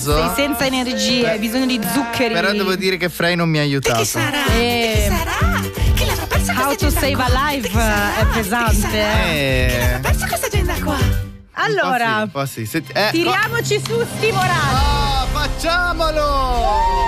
Sei senza energie, hai bisogno di zuccheri. Però devo dire che Frey non mi ha aiutato. Che sarà? Che sarà? Che l'avrà persa How questa to agenda save qua? a life Che sarà? è pesante. Che l'avrà persa questa agenda qua? Allora, Un po' sì. tiriamoci su sti morali. Oh, facciamolo!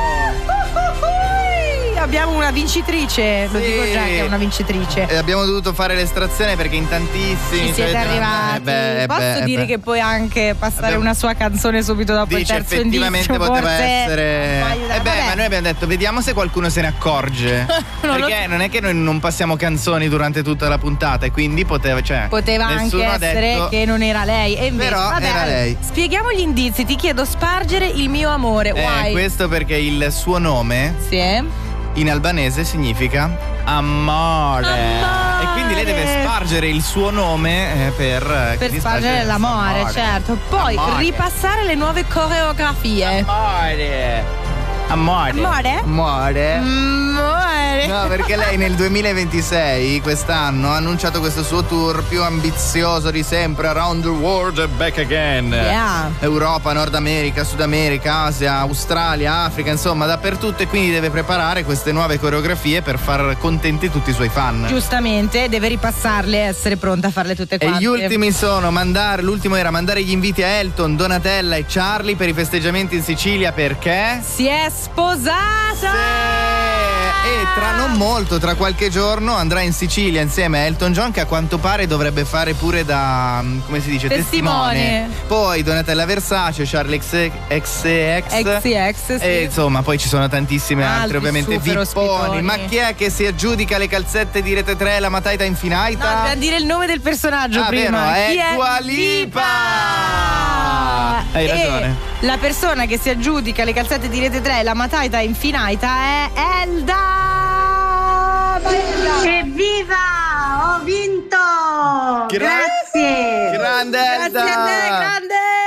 Abbiamo una vincitrice, lo Sì. dico già che è una vincitrice. E abbiamo dovuto fare l'estrazione perché in tantissimi Ci siete arrivati. Posso dire che puoi anche passare una sua canzone subito dopo il dice terzo effettivamente indizio, poteva forse essere. Vabbè. Ma noi abbiamo detto vediamo se qualcuno se ne accorge. Perché non è che noi non passiamo canzoni durante tutta la puntata e quindi poteva anche ha essere detto, che non era lei. E invece, però era lei. Spieghiamo gli indizi. Ti chiedo spargere il mio amore. Why? Questo perché il suo nome Sì. in albanese significa amore. E quindi lei deve spargere il suo nome per spargere l'amore, certo. Poi Amore. ripassare le nuove coreografie. Amore. Amore? No, perché lei nel 2026, quest'anno, ha annunciato questo suo tour più ambizioso di sempre, Around the World and Back Again. Yeah. Europa, Nord America, Sud America, Asia, Australia, Africa, insomma dappertutto, e quindi deve preparare queste nuove coreografie per far contenti tutti i suoi fan. Giustamente, deve ripassarle e essere pronta a farle tutte quante. E gli ultimi sono l'ultimo era mandare gli inviti a Elton, Donatella e Charlie per i festeggiamenti in Sicilia perché si è sposata! E tra non molto, tra qualche giorno, andrà in Sicilia insieme a Elton John, che a quanto pare dovrebbe fare pure da, come si dice, testimone. Poi Donatella Versace, Charlie XCX, sì. e insomma poi ci sono tantissime altre, Altri ovviamente super vipponi. ospitoni. Ma chi è che si aggiudica le calzette di Rete 3, la Mataita Infinaita? No, dobbiamo dire il nome del personaggio prima. Vero, Chi è Dua Lipa! Hai ragione. La persona che si aggiudica le calzette di Rete 3, la Mataita Infinaita, è Elda. Evviva! Ho vinto! Grazie! Grande Elda! Grazie a te, grande!